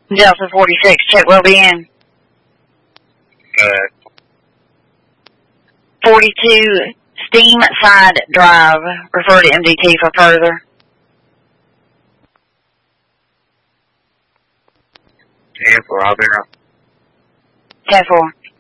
Delta 46, check will be in. 42 Steam Side Drive. Refer to MDT for further. 10-4, I'll be around. 10-4.